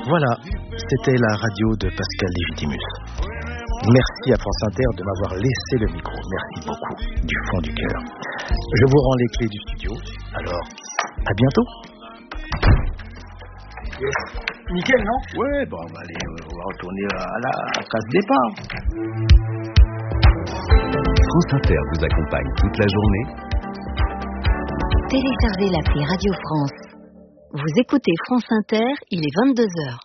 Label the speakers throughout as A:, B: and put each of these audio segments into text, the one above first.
A: Voilà, c'était la radio de Pascal Légitimus. Merci à France Inter de m'avoir laissé le micro. Merci beaucoup, du fond du cœur. Je vous rends les clés du studio. Alors, à bientôt.
B: Yes. Nickel, non?
C: Ouais, bon, allez, on va retourner à la case départ.
D: France Inter vous accompagne toute la journée.
E: Téléchargez l'appli Radio France. Vous écoutez France Inter, il est 22h.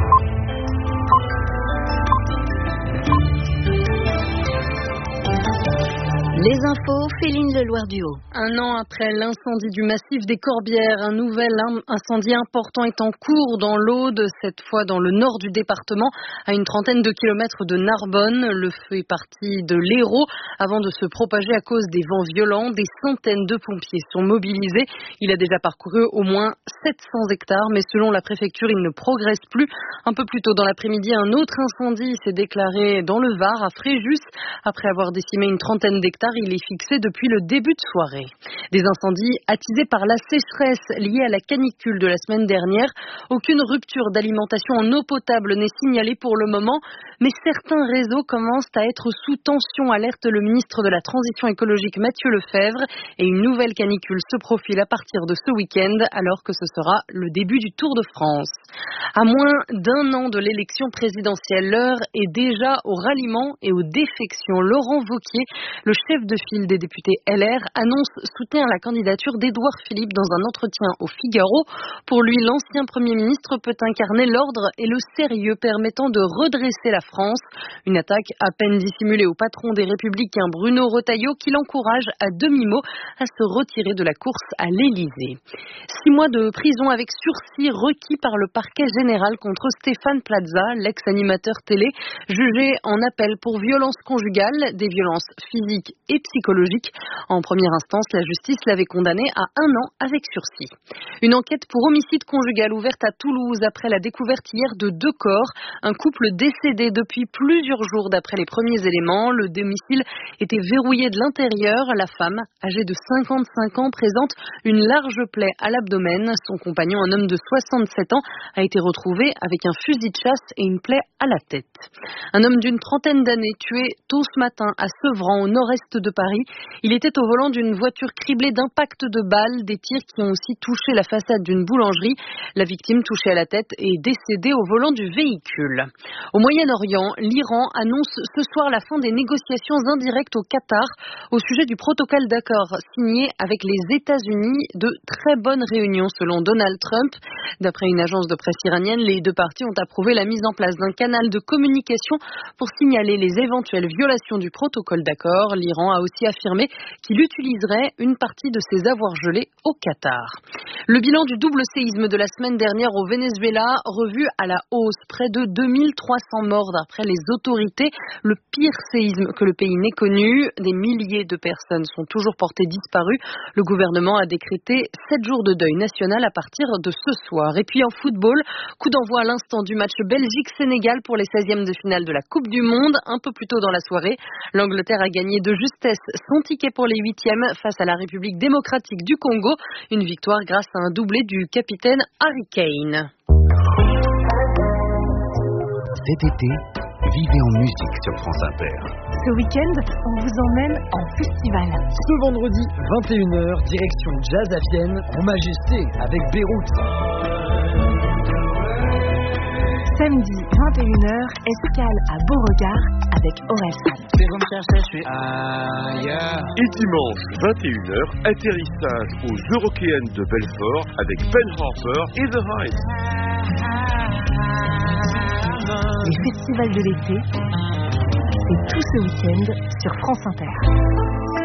E: Les infos, Féline Leloir-Duhaut.
F: Un an après l'incendie du massif des Corbières, un nouvel incendie important est en cours dans l'Aude, cette fois dans le nord du département, à une trentaine de kilomètres de Narbonne. Le feu est parti de l'Hérault avant de se propager à cause des vents violents. Des centaines de pompiers sont mobilisés. Il a déjà parcouru au moins 700 hectares, mais selon la préfecture, il ne progresse plus. Un peu plus tôt dans l'après-midi, un autre incendie s'est déclaré dans le Var, à Fréjus. Après avoir décimé une trentaine d'hectares, il est fixé depuis le début de soirée. Des incendies attisés par la sécheresse liée à la canicule de la semaine dernière. Aucune rupture d'alimentation en eau potable n'est signalée pour le moment, mais certains réseaux commencent à être sous tension, alerte le ministre de la Transition écologique Mathieu Lefebvre, et une nouvelle canicule se profile à partir de ce week-end, alors que ce sera le début du Tour de France. À moins d'un an de l'élection présidentielle, l'heure est déjà au ralliement et aux défections. Laurent Wauquiez, le chef de file des députés LR, annonce soutenir la candidature d'Édouard Philippe dans un entretien au Figaro. Pour lui, l'ancien Premier ministre peut incarner l'ordre et le sérieux permettant de redresser la France. Une attaque à peine dissimulée au patron des Républicains, Bruno Retailleau, qui l'encourage à demi-mot à se retirer de la course à l'Élysée. 6 mois de prison avec sursis requis par le parquet général contre Stéphane Plaza, l'ex-animateur télé, jugé en appel pour violences conjugales, des violences physiques et psychologiques. En première instance, la justice l'avait condamné à 1 an avec sursis. Une enquête pour homicide conjugal ouverte à Toulouse après la découverte hier de 2 corps. Un couple décédé depuis plusieurs jours d'après les premiers éléments. Le domicile était verrouillé de l'intérieur. La femme, âgée de 55 ans, présente une large plaie à l'abdomen. Son compagnon, un homme de 67 ans, a été retrouvé avec un fusil de chasse et une plaie à la tête. Un homme d'une trentaine d'années tué tôt ce matin à Sevran, au nord-est de Paris. Il était au volant d'une voiture criblée d'impacts de balles, des tirs qui ont aussi touché la façade d'une boulangerie. La victime, touchée à la tête, est décédée au volant du véhicule. Au Moyen-Orient, l'Iran annonce ce soir la fin des négociations indirectes au Qatar au sujet du protocole d'accord signé avec les États-Unis. De très bonnes réunions selon Donald Trump. D'après une agence de presse iranienne, les deux parties ont approuvé la mise en place d'un canal de communication pour signaler les éventuelles violations du protocole d'accord. L'Iran a aussi affirmé qu'il utiliserait une partie de ses avoirs gelés au Qatar. Le bilan du double séisme de la semaine dernière au Venezuela, revu à la hausse. Près de 2300 morts d'après les autorités. Le pire séisme que le pays n'ait connu. Des milliers de personnes sont toujours portées disparues. Le gouvernement a décrété 7 jours de deuil national à partir de ce soir. Et puis en football, coup d'envoi à l'instant du match Belgique-Sénégal pour les 16e de finale de la Coupe du Monde. Un peu plus tôt dans la soirée, l'Angleterre a gagné de justesse son ticket pour les 8e face à la République démocratique du Congo. Une victoire grâce à un doublé du capitaine Harry Kane.
D: Cet été, vivez en musique sur France Inter.
G: Ce week-end, on vous emmène en festival.
B: Ce vendredi, 21h, direction Jazz à Vienne, en majesté, avec Beyrouth.
G: Samedi, 21h, escale à Beauregard avec Orelsan.
H: Vous me cherchez, je suis ailleurs.
I: Et dimanche, 21h, atterrissage aux Eurockéennes de Belfort avec Ben Harper et The Heights.
G: Les festivals de l'été, c'est tout ce week-end sur France Inter.